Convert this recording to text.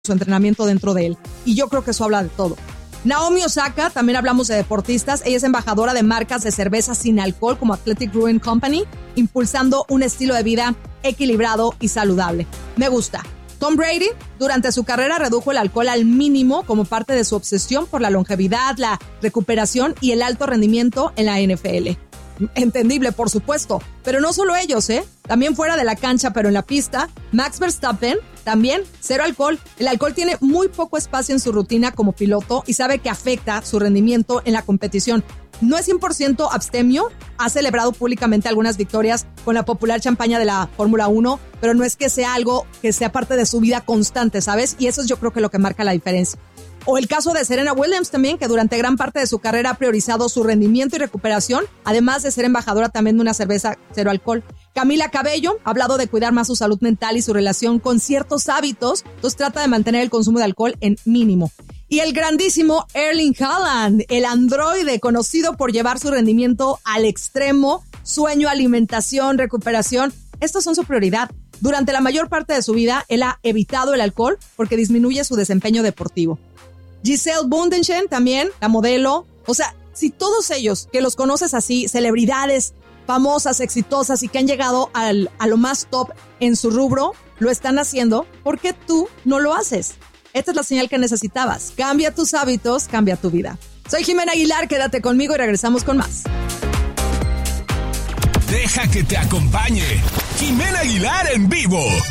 su entrenamiento dentro de él. Y yo creo que eso habla de todo. Naomi Osaka, también hablamos de deportistas. Ella es embajadora de marcas de cerveza sin alcohol como Athletic Brewing Company, impulsando un estilo de vida equilibrado y saludable. Me gusta. Tom Brady, durante su carrera, redujo el alcohol al mínimo como parte de su obsesión por la longevidad, la recuperación y el alto rendimiento en la NFL. Entendible, por supuesto, pero no solo ellos, también fuera de la cancha, pero en la pista, Max Verstappen, también cero alcohol. El alcohol tiene muy poco espacio en su rutina como piloto y sabe que afecta su rendimiento en la competición. No es 100% abstemio, ha celebrado públicamente algunas victorias con la popular champaña de la Fórmula 1, pero no es que sea algo que sea parte de su vida constante, ¿sabes? Y eso es yo creo que lo que marca la diferencia. O el caso de Serena Williams también, que durante gran parte de su carrera ha priorizado su rendimiento y recuperación, además de ser embajadora también de una cerveza cero alcohol. Camila Cabello ha hablado de cuidar más su salud mental y su relación con ciertos hábitos, entonces trata de mantener el consumo de alcohol en mínimo. Y el grandísimo Erling Haaland, el androide conocido por llevar su rendimiento al extremo, sueño, alimentación, recuperación, estos son su prioridad. Durante la mayor parte de su vida, él ha evitado el alcohol porque disminuye su desempeño deportivo. Giselle Bundchen también, la modelo. O sea, si todos ellos que los conoces así, celebridades famosas, exitosas y que han llegado a lo más top en su rubro, lo están haciendo, ¿por qué tú no lo haces? Esta es la señal que necesitabas. Cambia tus hábitos, cambia tu vida. Soy Jimena Aguilar, quédate conmigo y regresamos con más. Deja que te acompañe Jimena Aguilar en vivo.